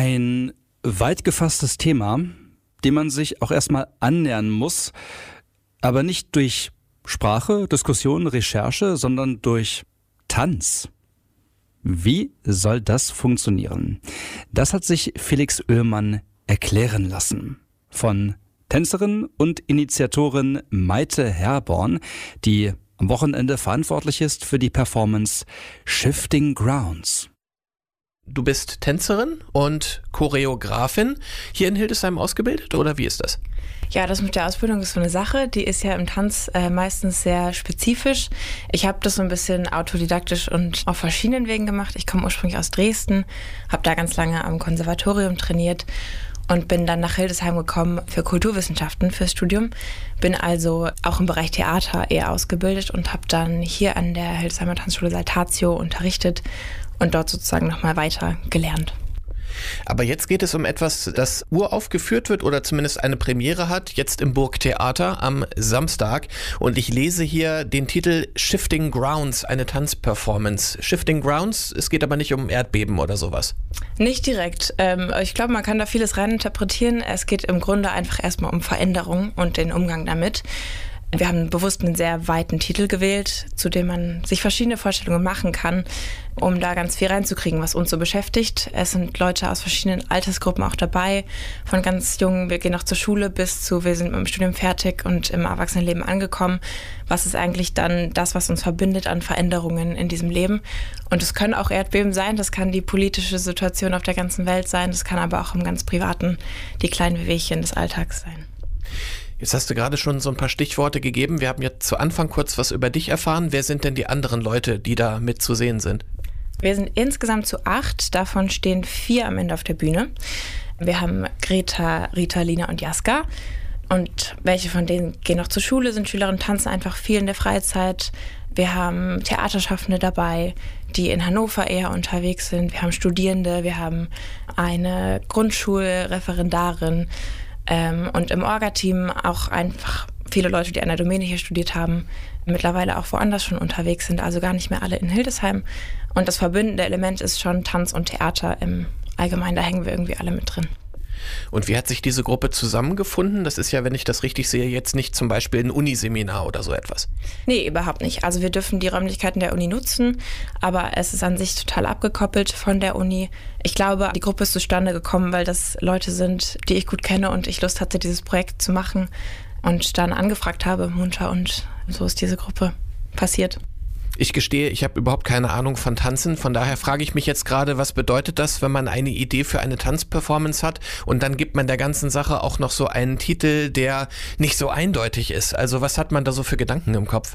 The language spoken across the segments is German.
Ein weit gefasstes Thema, dem man sich auch erstmal annähern muss, aber nicht durch Sprache, Diskussion, Recherche, sondern durch Tanz. Wie soll das funktionieren? Das hat sich Felix Oehlmann erklären lassen von Tänzerin und Initiatorin Maite Herborn, die am Wochenende verantwortlich ist für die Performance Shifting Grounds. Du bist Tänzerin und Choreografin hier in Hildesheim ausgebildet, oder wie ist das? Ja, das mit der Ausbildung ist so eine Sache, die ist ja im Tanz meistens sehr spezifisch. Ich habe das so ein bisschen autodidaktisch und auf verschiedenen Wegen gemacht. Ich komme ursprünglich aus Dresden, habe da ganz lange am Konservatorium trainiert und bin dann nach Hildesheim gekommen für Kulturwissenschaften, fürs Studium. Bin also auch im Bereich Theater eher ausgebildet und habe dann hier an der Hildesheimer Tanzschule Saltatio unterrichtet und dort sozusagen nochmal weiter gelernt. Aber jetzt geht es um etwas, das uraufgeführt wird oder zumindest eine Premiere hat, jetzt im Burgtheater am Samstag. Und ich lese hier den Titel Shifting Grounds, eine Tanzperformance. Shifting Grounds, es geht aber nicht um Erdbeben oder sowas. Nicht direkt. Ich glaube, man kann da vieles reininterpretieren. Es geht im Grunde einfach erstmal um Veränderung und den Umgang damit. Wir haben bewusst einen sehr weiten Titel gewählt, zu dem man sich verschiedene Vorstellungen machen kann, um da ganz viel reinzukriegen, was uns so beschäftigt. Es sind Leute aus verschiedenen Altersgruppen auch dabei, von ganz jungen, wir gehen noch zur Schule, bis zu, wir sind mit dem Studium fertig und im Erwachsenenleben angekommen. Was ist eigentlich dann das, was uns verbindet an Veränderungen in diesem Leben? Und es können auch Erdbeben sein, das kann die politische Situation auf der ganzen Welt sein, das kann aber auch im ganz Privaten die kleinen Wehwehchen des Alltags sein. Jetzt hast du gerade schon so ein paar Stichworte gegeben. Wir haben jetzt zu Anfang kurz was über dich erfahren. Wer sind denn die anderen Leute, die da mit zu sehen sind? Wir sind insgesamt zu 8, davon stehen 4 am Ende auf der Bühne. Wir haben Greta, Rita, Lina und Jaska. Und welche von denen gehen noch zur Schule, sind Schülerinnen, tanzen einfach viel in der Freizeit. Wir haben Theaterschaffende dabei, die in Hannover eher unterwegs sind. Wir haben Studierende, wir haben eine Grundschulreferendarin. Und im Orga-Team auch einfach viele Leute, die an der Domäne hier studiert haben, mittlerweile auch woanders schon unterwegs sind, also gar nicht mehr alle in Hildesheim. Und das verbindende Element ist schon Tanz und Theater im Allgemeinen, da hängen wir irgendwie alle mit drin. Und wie hat sich diese Gruppe zusammengefunden? Das ist ja, wenn ich das richtig sehe, jetzt nicht zum Beispiel ein Uniseminar oder so etwas. Nee, überhaupt nicht. Also wir dürfen die Räumlichkeiten der Uni nutzen, aber es ist an sich total abgekoppelt von der Uni. Ich glaube, die Gruppe ist zustande gekommen, weil das Leute sind, die ich gut kenne und ich Lust hatte, dieses Projekt zu machen und dann angefragt habe, munter, und so ist diese Gruppe passiert. Ich gestehe, ich habe überhaupt keine Ahnung von Tanzen, von daher frage ich mich jetzt gerade, was bedeutet das, wenn man eine Idee für eine Tanzperformance hat und dann gibt man der ganzen Sache auch noch so einen Titel, der nicht so eindeutig ist. Also was hat man da so für Gedanken im Kopf?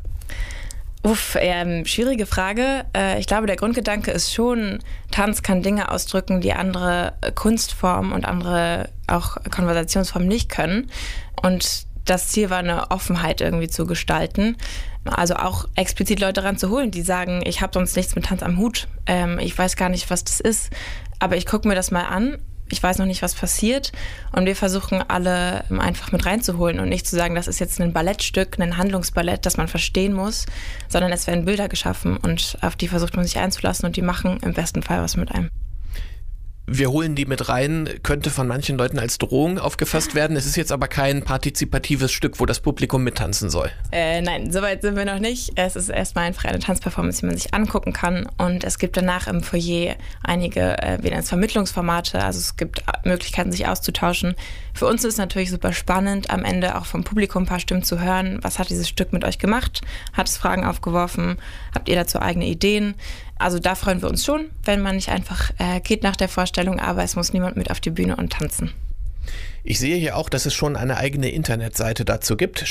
Schwierige Frage. Ich glaube, der Grundgedanke ist schon, Tanz kann Dinge ausdrücken, die andere Kunstformen und andere auch Konversationsformen nicht können. Und das Ziel war, eine Offenheit irgendwie zu gestalten. Also auch explizit Leute ranzuholen, die sagen, ich habe sonst nichts mit Tanz am Hut. Ich weiß gar nicht, was das ist, aber ich gucke mir das mal an. Ich weiß noch nicht, was passiert. Und wir versuchen alle einfach mit reinzuholen und nicht zu sagen, das ist jetzt ein Ballettstück, ein Handlungsballett, das man verstehen muss, sondern es werden Bilder geschaffen und auf die versucht man sich einzulassen und die machen im besten Fall was mit einem. Wir holen die mit rein, könnte von manchen Leuten als Drohung aufgefasst werden. Es ist jetzt aber kein partizipatives Stück, wo das Publikum mittanzen soll. Nein, soweit sind wir noch nicht. Es ist erstmal einfach eine Tanzperformance, die man sich angucken kann. Und es gibt danach im Foyer einige, wir nennen es Vermittlungsformate. Also es gibt Möglichkeiten, sich auszutauschen. Für uns ist es natürlich super spannend, am Ende auch vom Publikum ein paar Stimmen zu hören. Was hat dieses Stück mit euch gemacht? Hat es Fragen aufgeworfen? Habt ihr dazu eigene Ideen? Also da freuen wir uns schon, wenn man nicht einfach geht nach der Vorstellung, aber es muss niemand mit auf die Bühne und tanzen. Ich sehe hier auch, dass es schon eine eigene Internetseite dazu gibt,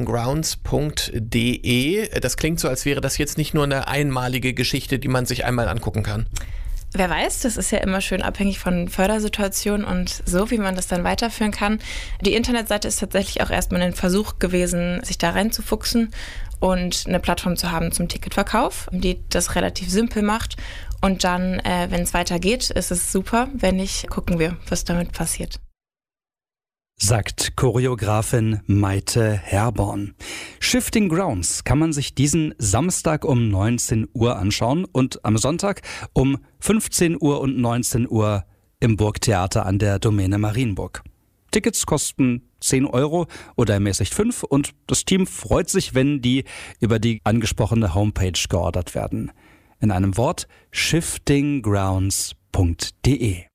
shiftinggrounds.de. Das klingt so, als wäre das jetzt nicht nur eine einmalige Geschichte, die man sich einmal angucken kann. Wer weiß, das ist ja immer schön abhängig von Fördersituationen und so, wie man das dann weiterführen kann. Die Internetseite ist tatsächlich auch erstmal ein Versuch gewesen, sich da reinzufuchsen und eine Plattform zu haben zum Ticketverkauf, die das relativ simpel macht. Und dann, wenn es weitergeht, ist es super. Wenn nicht, gucken wir, was damit passiert. Sagt Choreografin Maite Herborn. Shifting Grounds kann man sich diesen Samstag um 19 Uhr anschauen und am Sonntag um 15 Uhr und 19 Uhr im Burgtheater an der Domäne Marienburg. Tickets kosten 10 € oder ermäßigt 5 und das Team freut sich, wenn die über die angesprochene Homepage geordert werden. In einem Wort: shiftinggrounds.de.